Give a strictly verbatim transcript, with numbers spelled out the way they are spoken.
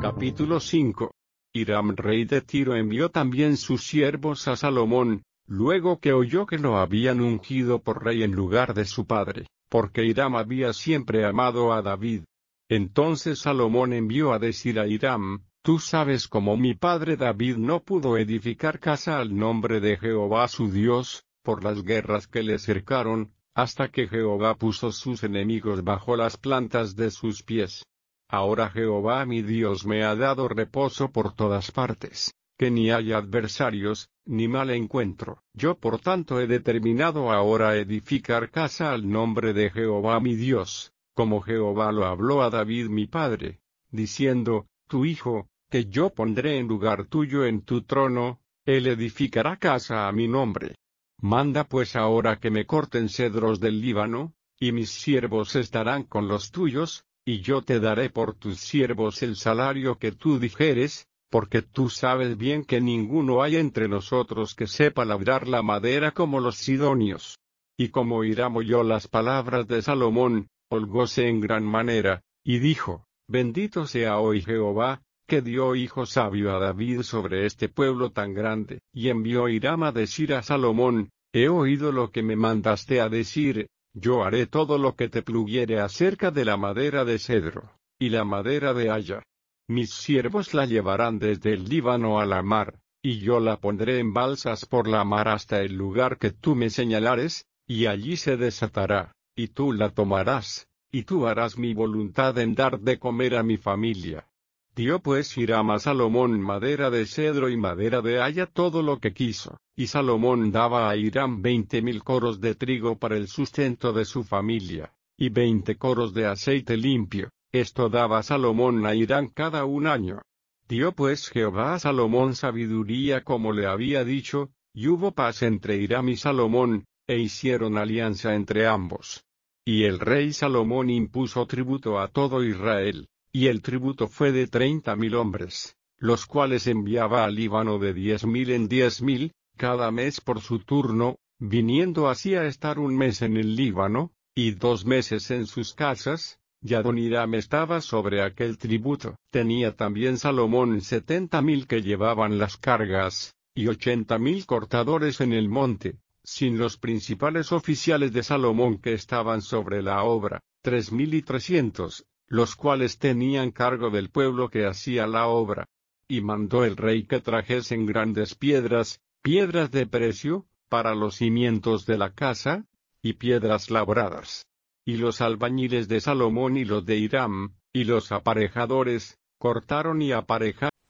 Capítulo cinco. Hiram rey de Tiro envió también sus siervos a Salomón, luego que oyó que lo habían ungido por rey en lugar de su padre, porque Hiram había siempre amado a David. Entonces Salomón envió a decir a Hiram: Tú sabes cómo mi padre David no pudo edificar casa al nombre de Jehová su Dios, por las guerras que le cercaron, hasta que Jehová puso sus enemigos bajo las plantas de sus pies. Ahora Jehová mi Dios me ha dado reposo por todas partes, que ni hay adversarios, ni mal encuentro. Yo por tanto he determinado ahora edificar casa al nombre de Jehová mi Dios, como Jehová lo habló a David mi padre, diciendo: Tu hijo, que yo pondré en lugar tuyo en tu trono, él edificará casa a mi nombre. Manda pues ahora que me corten cedros del Líbano, y mis siervos estarán con los tuyos, y yo te daré por tus siervos el salario que tú dijeres, porque tú sabes bien que ninguno hay entre nosotros que sepa labrar la madera como los sidonios. Y como Hiram oyó las palabras de Salomón, holgóse en gran manera, y dijo: Bendito sea hoy Jehová, que dio hijo sabio a David sobre este pueblo tan grande. Y envió Hiram a decir a Salomón: He oído lo que me mandaste a decir. Yo haré todo lo que te pluguiere acerca de la madera de cedro, y la madera de haya. Mis siervos la llevarán desde el Líbano a la mar, y yo la pondré en balsas por la mar hasta el lugar que tú me señalares, y allí se desatará, y tú la tomarás, y tú harás mi voluntad en dar de comer a mi familia. Dio pues Hiram a Salomón madera de cedro y madera de haya todo lo que quiso, y Salomón daba a Hiram veinte mil coros de trigo para el sustento de su familia, y veinte coros de aceite limpio. Esto daba Salomón a Hiram cada un año. Dio pues Jehová a Salomón sabiduría como le había dicho, y hubo paz entre Hiram y Salomón, e hicieron alianza entre ambos. Y el rey Salomón impuso tributo a todo Israel. Y el tributo fue de treinta mil hombres, los cuales enviaba al Líbano de diez mil en diez mil, cada mes por su turno, viniendo así a estar un mes en el Líbano, y dos meses en sus casas, y Adoniram estaba sobre aquel tributo. Tenía también Salomón setenta mil que llevaban las cargas, y ochenta mil cortadores en el monte, sin los principales oficiales de Salomón que estaban sobre la obra, tres mil y trescientos. Los cuales tenían cargo del pueblo que hacía la obra. Y mandó el rey que trajesen grandes piedras, piedras de precio, para los cimientos de la casa, y piedras labradas. Y los albañiles de Salomón y los de Hiram, y los aparejadores, cortaron y aparejaron